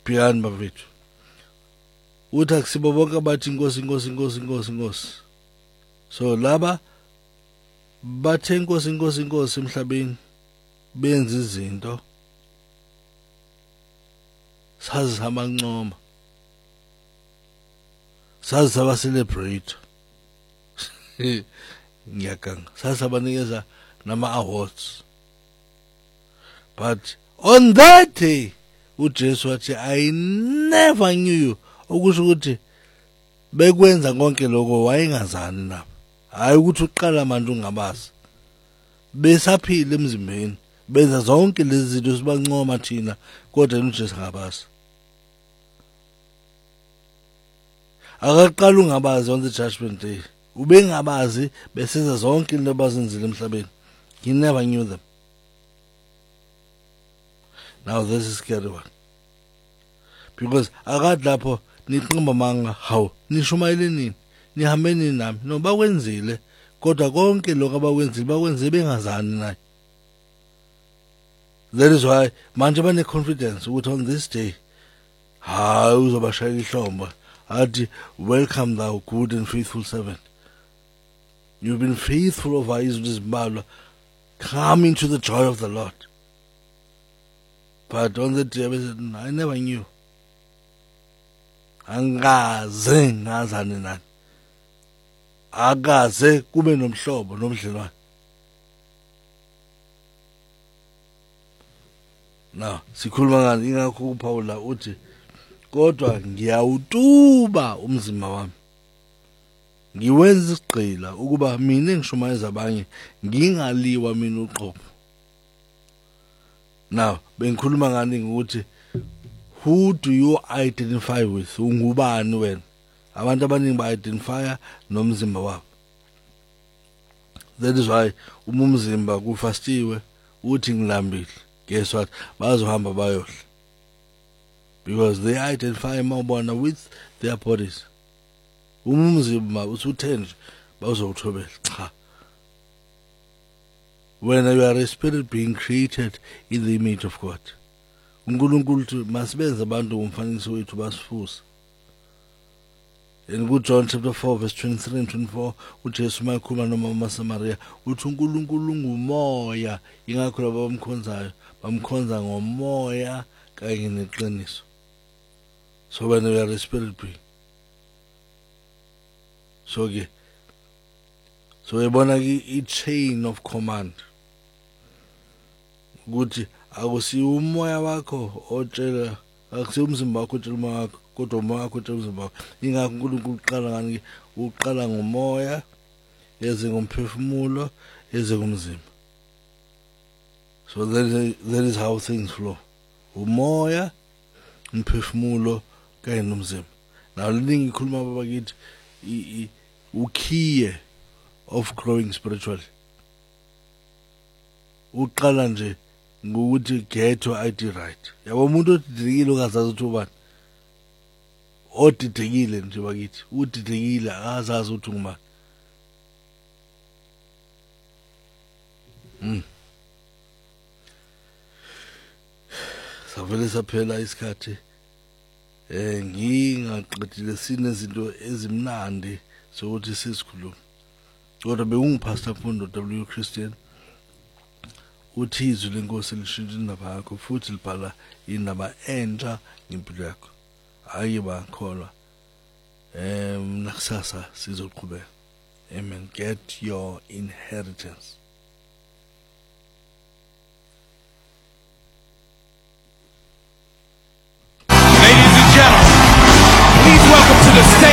bhekani bafethu uthi akusibo bonke abathi inkosi inkosi inkosi inkosi inkosi so laba bathe inkosi inkosi inkosi emhlabeni benza izinto sazi samancoma sazi saba celebrate ngiyakanga sazi sabanikeza nama awards but on that day uJesu wathi I never knew you okusho ukuthi bekwenza konke lokho wayengazani nabo hayi ukuthi uqala manje ungabazi besaphila emzimbeni benza zonke lezi zinto sibancoma thina kodwa uJesu ngabazi akaqala ungabazi on the judgment day ubengabazi besenza zonke into abazenzile emhlabeni he never knew them. Now this is scary one because akade lapho niqimba manga hawu nishumayele nini nihambe nini nami no bakwenzile kodwa konke lokho abakwenzile bakwenze bengazani naye. That is why manje bane confidence ukuthi on this day hayi uzobashaya ihlomba athi welcome thou good and faithful servant. You've been faithful over izimbalwa, come into the joy of the Lord. But on the day I never knew. Angaze ngazani nani. Akaze kube nomhlobo nomdlelwane. Now sikhuluma ngani ingakho uPaula uthi kodwa ngiyawutuba umzimba wami. Ngiwenza isigqila ukuba mina engishumayeza abanye ngingaliwa mina uqobo. Now bengikhuluma ngani ukuthi who do you identify with? Ungubani wena? Abantu abaningi ba-identifya nomzimba wabo. That is why umzimba kufastiwe uthi ngilambile. Guess what? Bazohamba bayodla. Because they identify mawubona with their bodies. Umzimba usuthenje bazowuthobela cha. When you are a spirit being created in the image of God. uNkulunkulu masibenze abantu ngomfanekiso wethu basifusa. In John chapter 4 verse 23 and 24 uJesu makhuluma nomama Samaria uthi uNkulunkulu ngumoya ingakho labo bamkhonzayo bamkhonza ngomoya kanye neqiniso. So when we are a spirit being. So yabona I chain of command. Ukuthi akusi umoya wakho otshela akusi umzimba wakho otshela umoya wakho kodwa umoya wakho otshela umzimba wakho. Ingakho uNkulunkulu uqala ngani uqala ngomoya eze ngomphefumulo eze ngomzimba. So that is how things flow. Umoya umphefumulo kanye nomzimba. Now learning ikhuluma baba kithi ukhiye of growing spiritually. Uqala nje ngokuthi get your ID right. Yabo umuntu odidekile ongazazi ukuthi ubani. Odidekile nje bakithi, udidekile akazazi ukuthi ngubani. Savele saphela isikhathi ngingaqedile sinezinto ezimnandi sokuthi sisikhuluma. Kodwa beungipastor Mfundo W Christian uthi izwi lenkosi lishintsha indaba yakho futhi libhala indaba entsha ngempilo yakho. Hayi bakholwa nakusasa sizoqhubeka. Amen. Get your inheritance.